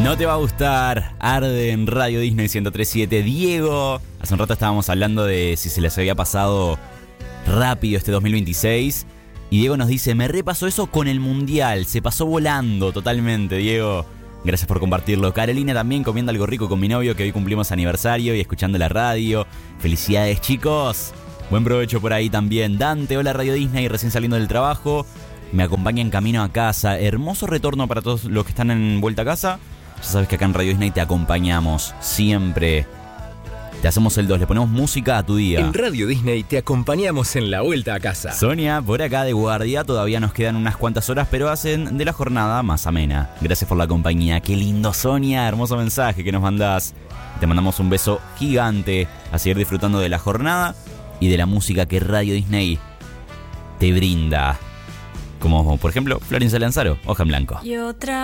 No te va a gustar, arde en Radio Disney 103.7. Diego, hace un rato estábamos hablando de si se les había pasado rápido este 2026. Y Diego nos dice, me repasó eso con el Mundial, se pasó volando totalmente, Diego. Gracias por compartirlo. Carolina también comiendo algo rico con mi novio, que hoy cumplimos aniversario y escuchando la radio. Felicidades, chicos. Buen provecho por ahí también. Dante, hola Radio Disney, recién saliendo del trabajo. Me acompaña en camino a casa. Hermoso retorno para todos los que están en vuelta a casa. Ya sabes que acá en Radio Disney te acompañamos siempre. Te hacemos el 2, le ponemos música a tu día. En Radio Disney te acompañamos en la vuelta a casa. Sonia, por acá de guardia, todavía nos quedan unas cuantas horas, pero hacen de la jornada más amena. Gracias por la compañía. Qué lindo, Sonia, hermoso mensaje que nos mandás. Te mandamos un beso gigante a seguir disfrutando de la jornada y de la música que Radio Disney te brinda. Como por ejemplo Florencia Lanzaro, Hoja en Blanco. Y otra